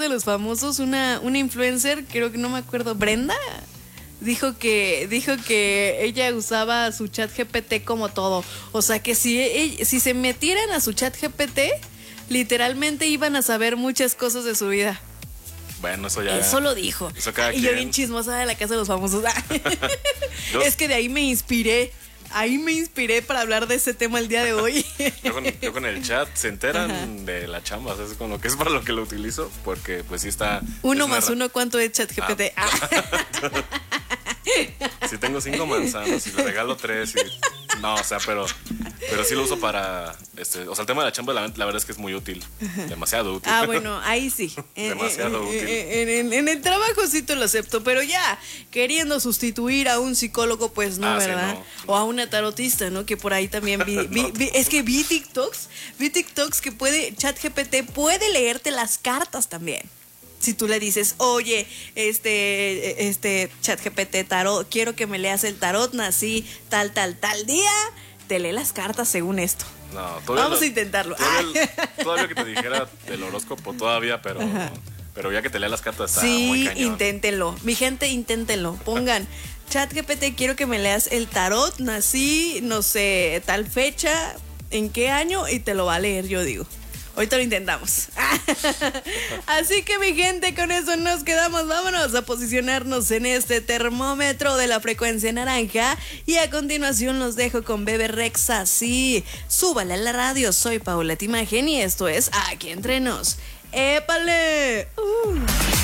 de los famosos, una influencer, creo que no me acuerdo, Brenda, dijo que ella usaba su chat GPT como todo. O sea que si se metieran a su chat GPT, literalmente iban a saber muchas cosas de su vida. Bueno, eso ya. Eso lo dijo. Eso cada y quien. yo bien chismosa de la casa de los famosos. Es que de ahí me inspiré. Ahí me inspiré para hablar de ese tema el día de hoy. Yo con el chat se enteran de la chamba, o sea, es con lo que es para lo que lo utilizo, porque pues sí está. 1 más 1, ¿cuánto es ChatGPT? Si tengo 5 manzanas y le regalo 3 y... No, o sea, pero sí lo uso para... o sea, el tema de la chamba, la verdad es que es muy útil. Demasiado útil. Bueno, ahí sí. Demasiado útil. En el trabajo sí te lo acepto, pero ya queriendo sustituir a un psicólogo, pues no, ¿verdad? Sí, no. O a una tarotista, ¿no? Que por ahí también es que vi TikToks que ChatGPT puede leerte las cartas también. Si tú le dices, oye, ChatGPT tarot, quiero que me leas el tarot, nací tal día, te lee las cartas según esto. No, vamos a intentarlo. Todavía que te dijera del horóscopo, todavía, pero ya que te lea las cartas está muy cañón. Sí, inténtenlo. Mi gente, inténtenlo. Pongan, ChatGPT, quiero que me leas el tarot, nací, no sé, tal fecha, en qué año, y te lo va a leer, yo digo. Ahorita lo intentamos. Así que mi gente, con eso nos quedamos. Vámonos a posicionarnos en este termómetro de la frecuencia naranja. Y a continuación los dejo con Bebe Rexha. Sí, súbale a la radio. Soy Paola Timagen y esto es Aquí Entre Nos. ¡Épale!